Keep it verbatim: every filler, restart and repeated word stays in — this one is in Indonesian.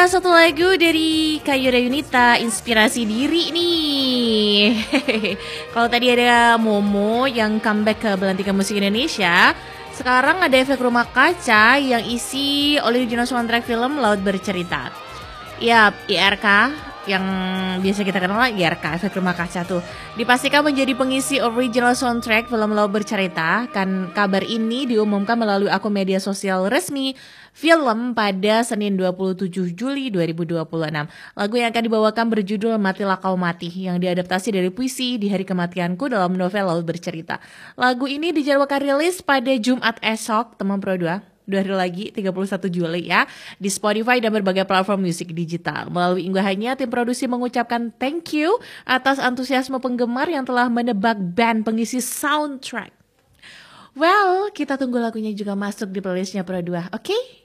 Satu lagu dari Kayura Yunita, Inspirasi Diri nih. Kalau tadi ada Momo yang comeback ke Belantika Musik Indonesia, sekarang ada Efek Rumah Kaca yang isi original soundtrack film Laut Bercerita. Ya, I R K yang biasa kita kenal I R K, Efek Rumah Kaca tuh dipastikan menjadi pengisi original soundtrack film Laut Bercerita. Kan kabar ini diumumkan melalui akun media sosial resmi film pada Senin dua puluh tujuh Juli dua ribu dua puluh enam. Lagu yang akan dibawakan berjudul Matilah Kau Mati yang diadaptasi dari puisi Di Hari Kematianku dalam novel Laut Bercerita. Lagu ini dijadwalkan rilis pada Jumat esok, teman Pro dua. Dua hari lagi, tiga puluh satu Juli ya, di Spotify dan berbagai platform musik digital. Melalui unggahannya, tim produksi mengucapkan thank you atas antusiasme penggemar yang telah menebak band pengisi soundtrack. Well, kita tunggu lagunya juga masuk di playlistnya Pro dua, oke? Okay?